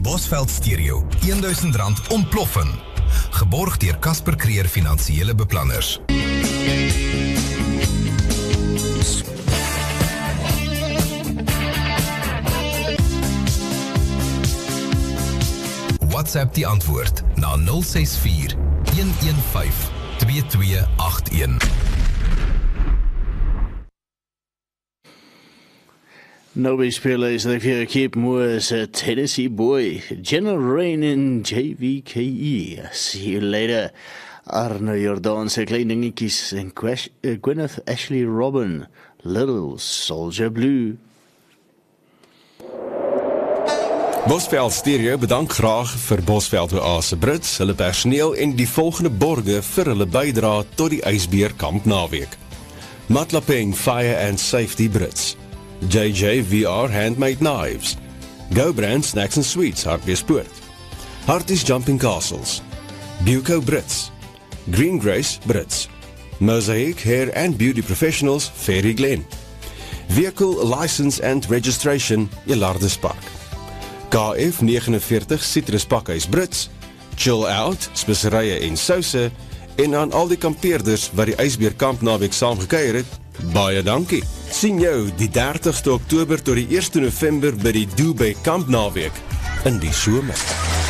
Bosveld Stereo, R1000 ontploffing. Geborg deur Casper Creer Finansiële Beplanners. WhatsApp die antwoord na 064 115 2281. Nobody spelen is dat weer Keep Moore's Tennessee Boy. General Rain in JVKE. See you later. Arno Jordan se klein dingetjies en Gwyneth Ashley Robin. Little Soldier Blue. Bosveld Stereo bedank graag vir Bosveld Oase Brits, hulle personeel en die volgende borge vir hulle bydra tot die ysbeerkamp naweek. Matlapeng Fire and Safety Brits, JJ VR Handmade Knives, Go Brand Snacks and Sweets Hartbeespoort, Harties Jumping Castles, Buco Brits, Green Grace Brits, Mosaic Hair and Beauty Professionals Fairy Glen, Vehicle License and Registration Elardus Park, KF 49 Citrus Pakhuis Brits, Chill Out Speserye en Souse en aan al die kampeerders wat die ysbeerkamp naweek saamgekuier het, baie dankie. Sien jou die 30ste Oktober tot die 1 November by die Dubai Kamp naweek in die somer.